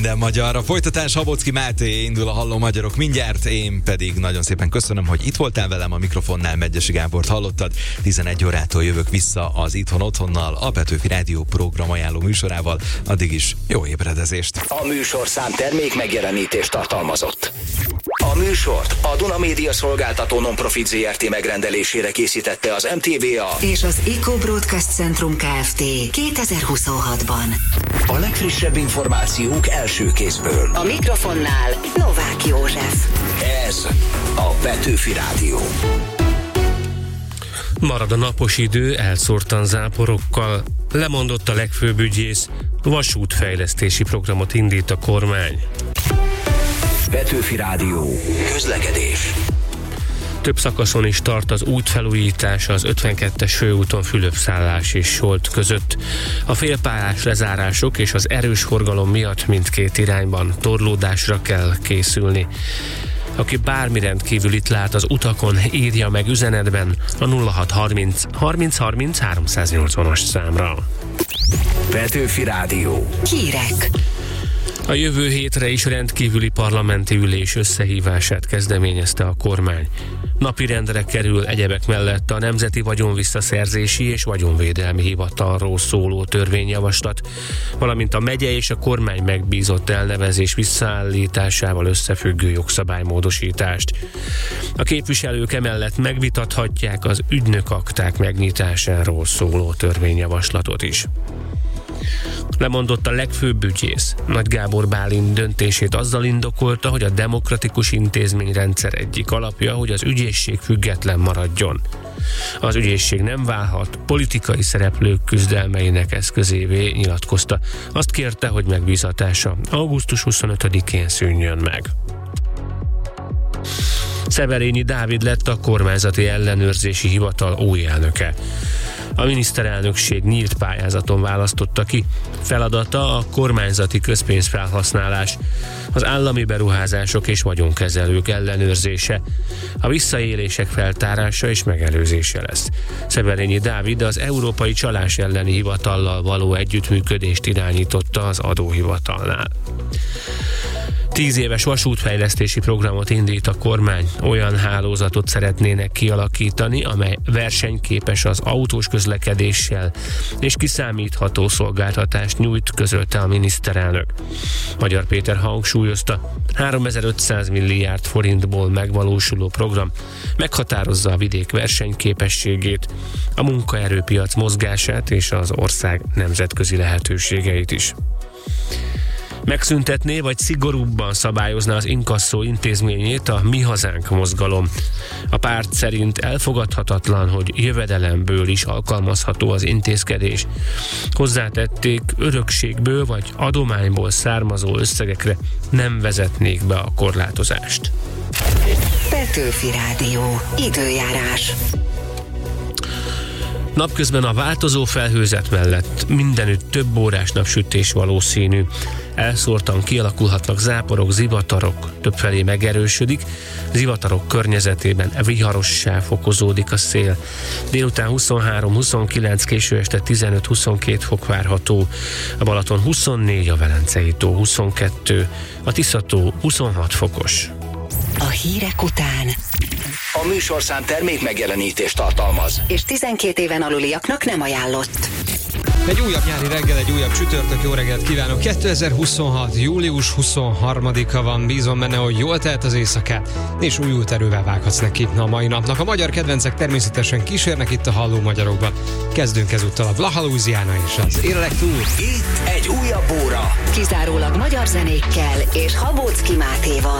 De magyar. A folytatás Habocki Máté, indul a Halló Magyarok mindjárt, én pedig nagyon szépen köszönöm, hogy itt voltál velem, a mikrofonnál Medgyessy Gábort hallottad. 11 órától jövök vissza az Itthon Otthonnal, a Petőfi Rádió programajánló műsorával. Addig is jó ébredezést! A műsorszám termék megjelenítést tartalmazott. A műsort a Duna Média Szolgáltató Non-Profit Zrt. Megrendelésére készítette az MTVA és az Eco Broadcast Centrum Kft. 2026-ban. A legfrissebb információk első kézből. A mikrofonnál Novák József. Ez a Petőfi Rádió. Marad a napos idő, elszórtan záporokkal. Lemondott a legfőbb ügyész, vasútfejlesztési programot indít a kormány. Petőfi Rádió. Közlekedés. Több szakaszon is tart az útfelújítás az 52-es főúton Fülöp-Szállás és Solt között. A félpályás lezárások és az erős forgalom miatt mindkét irányban torlódásra kell készülni. Aki bármi rendkívülit lát az utakon, írja meg üzenetben a 0630 30 30 380-as számra. Petőfi Rádió. Hírek. A jövő hétre is rendkívüli parlamenti ülés összehívását kezdeményezte a kormány. Napirendre kerül egyebek mellett a Nemzeti Vagyonvisszaszerzési és Vagyonvédelmi Hivatalról szóló törvényjavaslat, valamint a megye és a kormány megbízott elnevezés visszaállításával összefüggő jogszabálymódosítást. A képviselők emellett megvitathatják az ügynökakták megnyitásáról szóló törvényjavaslatot is. Lemondott a legfőbb ügyész. Nagy Gábor Bálint döntését azzal indokolta, hogy a demokratikus intézményrendszer egyik alapja, hogy az ügyészség független maradjon. Az ügyészség nem válhat politikai szereplők küzdelmeinek eszközévé, nyilatkozta. Azt kérte, hogy megbízatása augusztus 25-én szűnjön meg. Szeverényi Dávid lett a kormányzati ellenőrzési hivatal új elnöke. A miniszterelnökség nyílt pályázaton választotta ki. Feladata a kormányzati közpénzfelhasználás, az állami beruházások és vagyonkezelők ellenőrzése, a visszaélések feltárása és megelőzése lesz. Szeverényi Dávid az Európai Csalás elleni hivatallal való együttműködést irányította az adóhivatalnál. 10 éves vasútfejlesztési programot indít a kormány. Olyan hálózatot szeretnének kialakítani, amely versenyképes az autós közlekedéssel és kiszámítható szolgáltatást nyújt, közölte a miniszterelnök. Magyar Péter hangsúlyozta, 3500 milliárd forintból megvalósuló program meghatározza a vidék versenyképességét, a munkaerőpiac mozgását és az ország nemzetközi lehetőségeit is. Megszüntetné vagy szigorúbban szabályozná az inkasszó intézményét a Mi Hazánk mozgalom. A párt szerint elfogadhatatlan, hogy jövedelemből is alkalmazható az intézkedés. Hozzátették, örökségből vagy adományból származó összegekre nem vezetnék be a korlátozást. Petőfi Rádió. Időjárás. Napközben a változó felhőzet mellett mindenütt több órás napsütés valószínű. Elszórtan kialakulhatnak záporok, zivatarok, többfelé megerősödik, zivatarok környezetében viharossá fokozódik a szél. Délután 23-29, késő este 15-22 fok várható, a Balaton 24, a Velencei tó 22, a Tisza-tó 26 fokos. A hírek után A műsorszám termék megjelenítést tartalmaz, és 12 éven aluliaknak nem ajánlott. Egy újabb nyári reggel, egy újabb csütörtök, jó reggelt kívánok! 2026. július 23-a van, bízom benne, hogy jól telt az éjszakát, és újult erővel vághatsz neki a mai napnak. A magyar kedvencek természetesen kísérnek itt a Halló Magyarokban. Kezdünk ezúttal a Blaha Louisiana és az Érlek túl. itt egy újabb óra. Kizárólag magyar zenékkel és Habocki Mátéval.